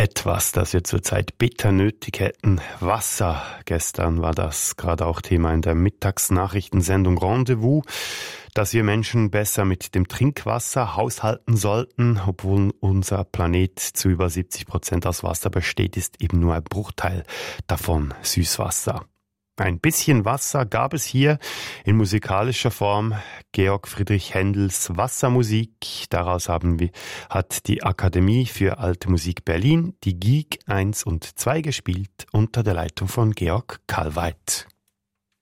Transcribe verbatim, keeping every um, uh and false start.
Etwas, das wir zurzeit bitter nötig hätten. Wasser. Gestern war das gerade auch Thema in der Mittagsnachrichtensendung Rendezvous, dass wir Menschen besser mit dem Trinkwasser haushalten sollten. Obwohl unser Planet zu über siebzig Prozent aus Wasser besteht, ist eben nur ein Bruchteil davon Süßwasser. Ein bisschen Wasser gab es hier in musikalischer Form. Georg Friedrich Händels Wassermusik. Daraus haben wir, hat die Akademie für Alte Musik Berlin die G I G eins und zwei gespielt unter der Leitung von Georg Kalweit.